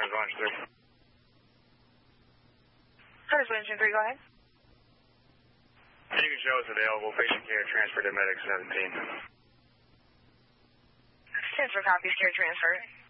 is Orange 3. How does Engine 3 go ahead? You can show us available. Patient care transfer to Medic 17. 10 for copies, care transfer.